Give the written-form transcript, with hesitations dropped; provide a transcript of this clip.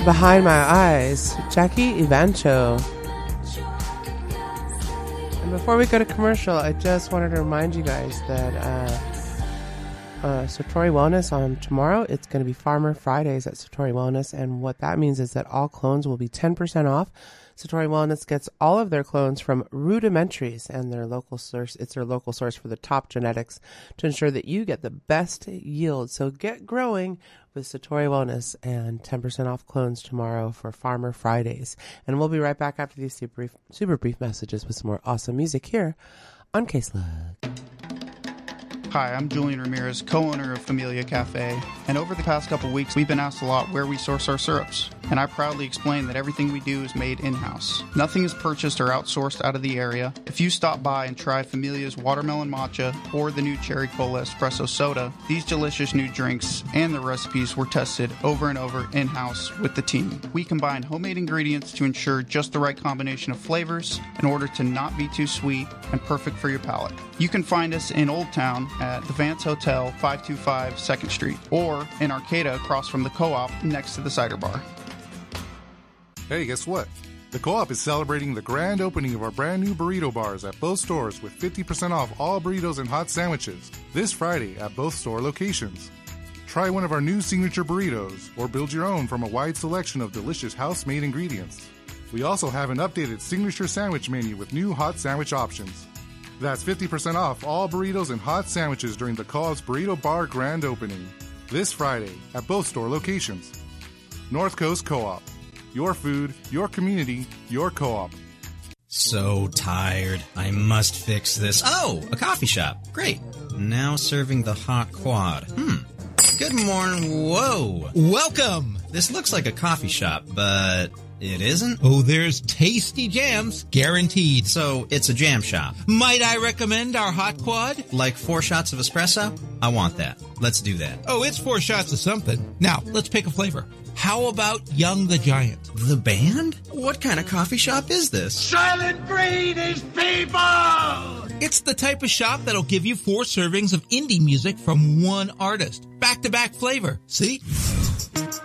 Behind My Eyes, Jackie Evancho. And before we go to commercial, I just wanted to remind you guys that Satori Wellness on tomorrow, it's going to be Farmer Fridays at Satori Wellness, and what that means is that all clones will be 10% off. Satori Wellness gets all of their clones from Rudimentaries and their local source. It's their local source for the top genetics to ensure that you get the best yield. So get growing with Satori Wellness, and 10% off clones tomorrow for Farmer Fridays. And we'll be right back after these super brief messages with some more awesome music here on K-Slug. Hi, I'm Julian Ramirez, co-owner of Familia Cafe, and over the past couple weeks, we've been asked a lot where we source our syrups, and I proudly explain that everything we do is made in-house. Nothing is purchased or outsourced out of the area. If you stop by and try Familia's watermelon matcha or the new cherry cola espresso soda, these delicious new drinks and the recipes were tested over and over in-house with the team. We combine homemade ingredients to ensure just the right combination of flavors in order to not be too sweet and perfect for your palate. You can find us in Old Town at the Vance Hotel, 525 2nd Street, or in Arcata across from the Co-op next to the Cider Bar. Hey, guess what? The Co-op is celebrating the grand opening of our brand new burrito bars at both stores with 50% off all burritos and hot sandwiches this Friday at both store locations. Try one of our new signature burritos or build your own from a wide selection of delicious house-made ingredients. We also have an updated signature sandwich menu with new hot sandwich options. That's 50% off all burritos and hot sandwiches during the Co-op's Burrito Bar grand opening this Friday at both store locations. North Coast Co-op. Your food, your community, your co-op. So tired. I must fix this. Oh, a coffee shop. Great. Now serving the hot quad. Good morning. Whoa. Welcome. This looks like a coffee shop, but it isn't? Oh, there's tasty jams, guaranteed. So it's a jam shop. Might I recommend our hot quad? Like 4 shots of espresso? I want that. Let's do that. Oh, it's 4 shots of something. Now, let's pick a flavor. How about Young the Giant? The band? What kind of coffee shop is this? Silent Green is people! It's the type of shop that'll give you 4 servings of indie music from one artist. Back-to-back flavor. See?